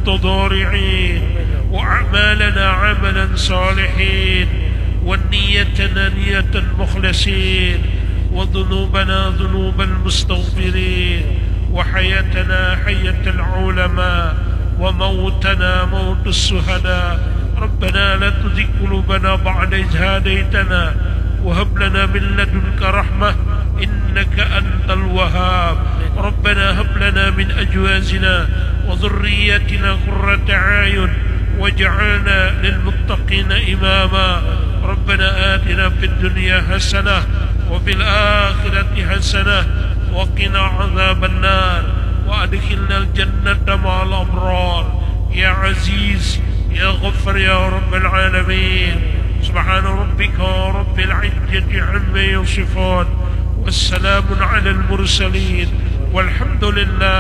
متضارعين، وأعمالنا عملا صالحين، والنية نية مخلصين، وذنوبنا ذنوب المستغفرين، وحياتنا حياة العلماء، وموتنا موت الشهداء. ربنا لا تزغ قلوبنا بعد إذ هديتنا وهب لنا من لدنك رحمة إنك أنت الوهاب. ربنا هب لنا من أزواجنا وذرياتنا قرة أعين واجعلنا للمتقين إماما. ربنا آتنا في الدنيا حسنة وفي الآخرة حسنة وقنا عذاب النار، وأدخلنا الجنة مع الأبرار يا عزيز يا غفر يا رب العالمين. سبحان ربك رب العزة عما يصفون، والسلام على المرسلين، والحمد لله.